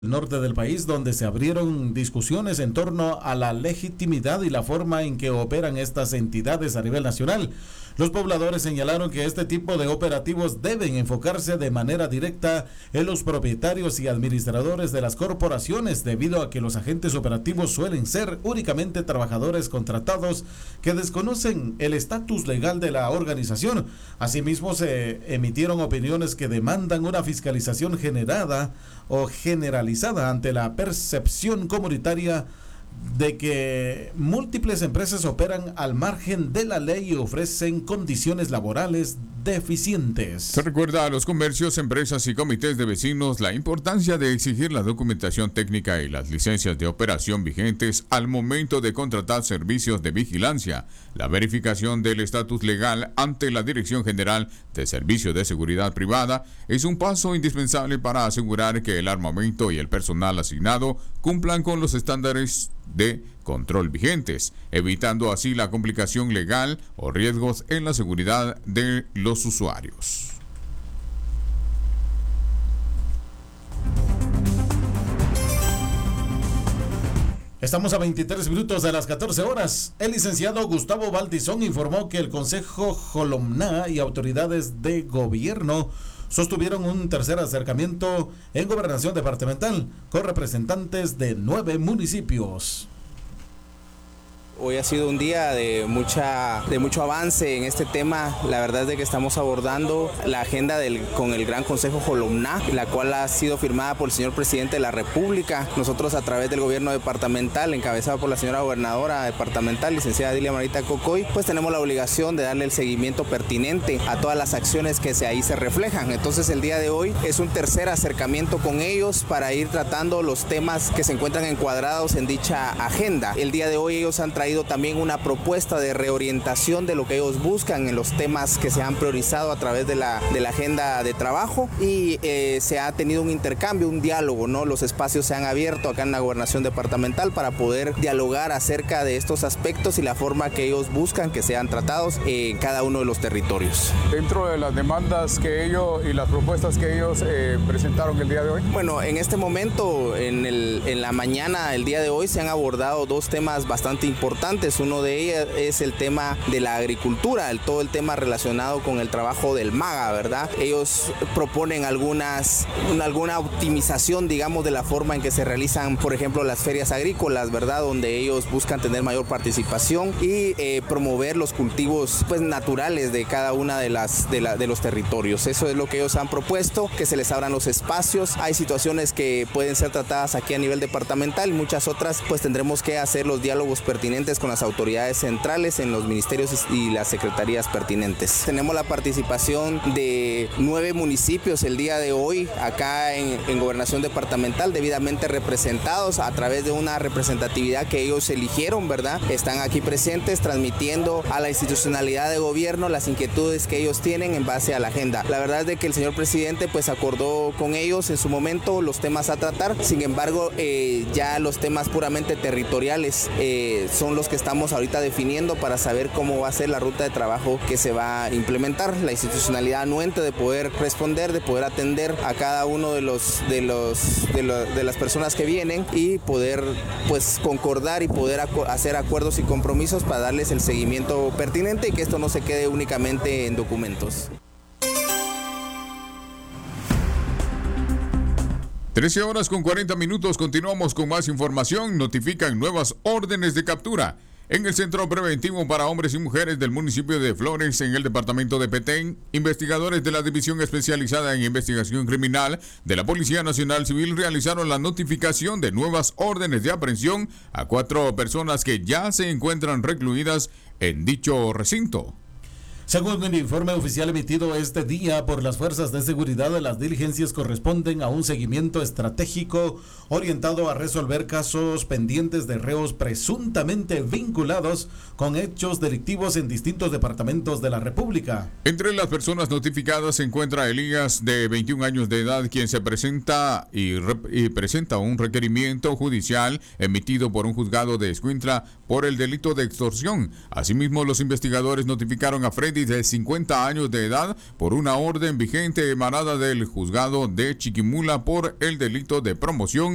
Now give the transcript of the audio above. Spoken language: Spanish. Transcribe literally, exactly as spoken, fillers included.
norte del país, donde se abrieron discusiones en torno a la legitimidad y la forma en que operan estas entidades a nivel nacional. Los pobladores señalaron que este tipo de operativos deben enfocarse de manera directa en los propietarios y administradores de las corporaciones, debido a que los agentes operativos suelen ser únicamente trabajadores contratados que desconocen el estatus legal de la organización. Asimismo, se emitieron opiniones que demandan una fiscalización generada o generalizada ante la percepción comunitaria de que múltiples empresas operan al margen de la ley y ofrecen condiciones laborales deficientes. Se recuerda a los comercios, empresas y comités de vecinos la importancia de exigir la documentación técnica y las licencias de operación vigentes al momento de contratar servicios de vigilancia. La verificación del estatus legal ante la Dirección General de Servicios de Seguridad Privada es un paso indispensable para asegurar que el armamento y el personal asignado cumplan con los estándares de control vigentes, evitando así la complicación legal o riesgos en la seguridad de los usuarios. Estamos a veintitrés minutos de las catorce horas. El licenciado Gustavo Valdizón informó que el Consejo Jolomná y autoridades de gobierno sostuvieron un tercer acercamiento en gobernación departamental con representantes de nueve municipios. Hoy ha sido un día de mucha de mucho avance en este tema. La verdad es de que estamos abordando la agenda del, con el Gran Consejo Jolomná, la cual ha sido firmada por el señor presidente de la República. Nosotros, a través del gobierno departamental, encabezado por la señora gobernadora departamental, licenciada Dilia Marita Cocoy, pues tenemos la obligación de darle el seguimiento pertinente a todas las acciones que se, ahí se reflejan. Entonces, el día de hoy es un tercer acercamiento con ellos para ir tratando los temas que se encuentran encuadrados en dicha agenda. El día de hoy ellos han traído también una propuesta de reorientación de lo que ellos buscan en los temas que se han priorizado a través de la, de la agenda de trabajo, y eh, se ha tenido un intercambio, un diálogo, ¿no? Los espacios se han abierto acá en la gobernación departamental para poder dialogar acerca de estos aspectos y la forma que ellos buscan que sean tratados en cada uno de los territorios. Dentro de las demandas que ellos y las propuestas que ellos eh, presentaron el día de hoy. Bueno, en este momento, en, el, en la mañana, el día de hoy, se han abordado dos temas bastante importantes. Uno de ellos es el tema de la agricultura, el, todo el tema relacionado con el trabajo del MAGA, ¿verdad? Ellos proponen algunas, una, alguna optimización, digamos, de la forma en que se realizan, por ejemplo, las ferias agrícolas, ¿verdad? Donde ellos buscan tener mayor participación y eh, promover los cultivos, pues, naturales de cada una de las de, la, de los territorios. Eso es lo que ellos han propuesto, que se les abran los espacios. Hay situaciones que pueden ser tratadas aquí a nivel departamental y muchas otras, pues, tendremos que hacer los diálogos pertinentes con las autoridades centrales en los ministerios y las secretarías pertinentes. Tenemos la participación de nueve municipios el día de hoy acá en, en gobernación departamental, debidamente representados a través de una representatividad que ellos eligieron, ¿verdad? Están aquí presentes transmitiendo a la institucionalidad de gobierno las inquietudes que ellos tienen en base a la agenda. La verdad es de que el señor presidente pues acordó con ellos en su momento los temas a tratar. Sin embargo, eh, ya los temas puramente territoriales eh, son los que estamos ahorita definiendo para saber cómo va a ser la ruta de trabajo que se va a implementar. La institucionalidad anuente de poder responder, de poder atender a cada uno de los de los de, lo, de las personas que vienen y poder pues concordar y poder acu- hacer acuerdos y compromisos para darles el seguimiento pertinente y que esto no se quede únicamente en documentos. trece horas con cuarenta minutos, continuamos con más información. Notifican nuevas órdenes de captura en el Centro Preventivo para Hombres y Mujeres del municipio de Flores, en el departamento de Petén. Investigadores de la División Especializada en Investigación Criminal de la Policía Nacional Civil realizaron la notificación de nuevas órdenes de aprehensión a cuatro personas que ya se encuentran recluidas en dicho recinto. Según el informe oficial emitido este día por las fuerzas de seguridad, las diligencias corresponden a un seguimiento estratégico orientado a resolver casos pendientes de reos presuntamente vinculados con hechos delictivos en distintos departamentos de la República. Entre las personas notificadas se encuentra Elías, de veintiún años de edad, quien se presenta y, rep- y presenta un requerimiento judicial emitido por un juzgado de Escuintla por el delito de extorsión. Asimismo, los investigadores notificaron a Freddy, de cincuenta años de edad, por una orden vigente emanada del juzgado de Chiquimula por el delito de promoción